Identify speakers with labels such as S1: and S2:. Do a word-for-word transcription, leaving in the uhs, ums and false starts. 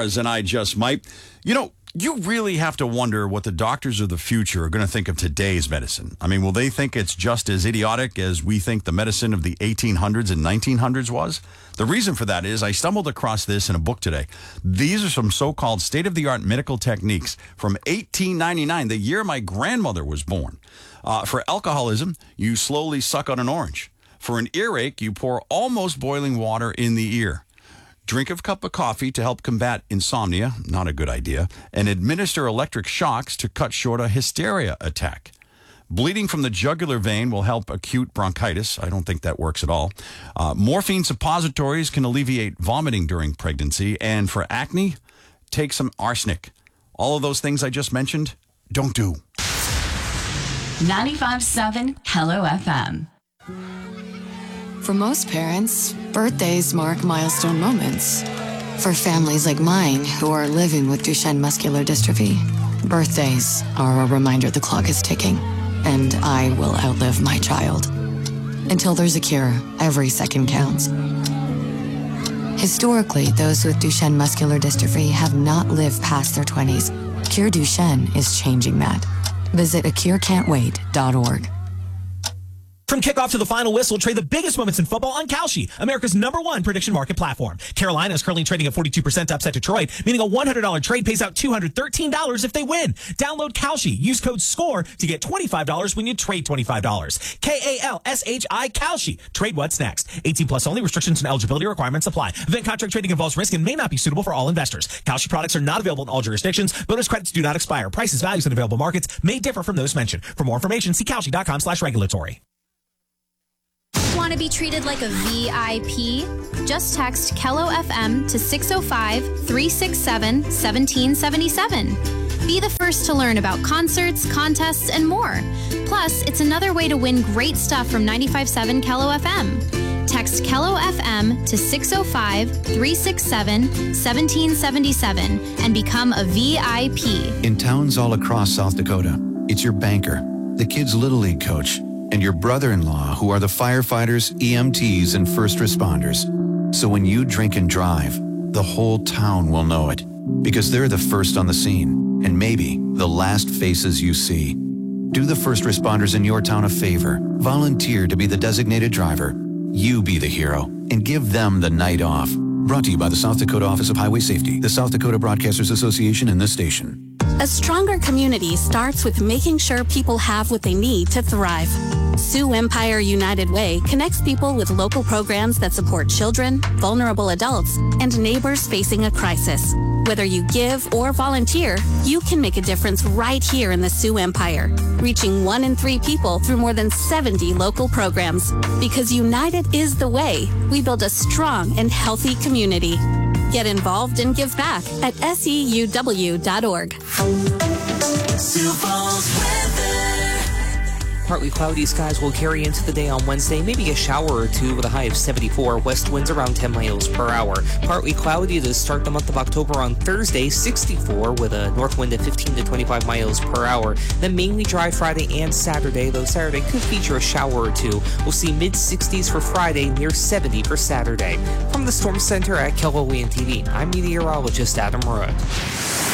S1: Mars and I Just Might. You know, you really have to wonder what the doctors of the future are going to think of today's medicine. I mean, will they think it's just as idiotic as we think the medicine of the eighteen hundreds and nineteen hundreds was? The reason for that is I stumbled across this in a book today. These are some so-called state-of-the-art medical techniques from eighteen ninety-nine, the year my grandmother was born. Uh, for alcoholism, you slowly suck on an orange. For an earache, you pour almost boiling water in the ear. Drink a cup of coffee to help combat insomnia, not a good idea, and administer electric shocks to cut short a hysteria attack. Bleeding from the jugular vein will help acute bronchitis. I don't think that works at all. Uh, morphine suppositories can alleviate vomiting during pregnancy. And for acne, take some arsenic. All of those things I just mentioned, don't do.
S2: ninety-five point seven Hello F M.
S3: For most parents, birthdays mark milestone moments. For families like mine who are living with Duchenne muscular dystrophy, birthdays are a reminder the clock is ticking, and I will outlive my child. Until there's a cure, every second counts. Historically, those with Duchenne muscular dystrophy have not lived past their twenties. Cure Duchenne is changing that. Visit a cure can't wait dot org.
S4: From kickoff to the final whistle, trade the biggest moments in football on Kalshi, America's number one prediction market platform. Carolina is currently trading at forty-two percent to upset Detroit, meaning a one hundred dollars trade pays out two hundred thirteen dollars if they win. Download Kalshi. Use code SCORE to get twenty-five dollars when you trade twenty-five dollars. K A L S H I Kalshi. Trade what's next. eighteen plus only. Restrictions and eligibility requirements apply. Event contract trading involves risk and may not be suitable for all investors. Kalshi products are not available in all jurisdictions. Bonus credits do not expire. Prices, values, and available markets may differ from those mentioned. For more information, see Kalshi.com slash regulatory.
S5: Want to be treated like a V I P? Just text Kello F M to six oh five, three six seven, one seven seven seven. Be the first to learn about concerts, contests, and more. Plus, it's another way to win great stuff from ninety-five point seven Kello F M. Text Kello F M to six oh five, three six seven, one seven seven seven and become a V I P.
S6: In towns all across South Dakota, it's your banker, the kids' Little League coach, and your brother-in-law who are the firefighters, E M Ts, and first responders. So when you drink and drive, the whole town will know it because they're the first on the scene and maybe the last faces you see. Do the first responders in your town a favor. Volunteer to be the designated driver. You be the hero and give them the night off. Brought to you by the South Dakota Office of Highway Safety, the South Dakota Broadcasters Association, and this station.
S7: A stronger community starts with making sure people have what they need to thrive. Sioux Empire United Way connects people with local programs that support children, vulnerable adults, and neighbors facing a crisis. Whether you give or volunteer, you can make a difference right here in the Sioux Empire, reaching one in three people through more than seventy local programs. Because united is the way we build a strong and healthy community. Get involved and give back at S E U W dot org.
S8: Sioux Falls weather.
S9: Partly cloudy skies will carry into the day on Wednesday, maybe a shower or two with a high of seventy-four, west winds around ten miles per hour. Partly cloudy to start the month of October on Thursday, sixty-four with a north wind of fifteen to twenty-five miles per hour. Then mainly dry Friday and Saturday, though Saturday could feature a shower or two. We'll see mid sixties for Friday, near seventy for Saturday. From the Storm Center at Kello T V, I'm meteorologist Adam Root.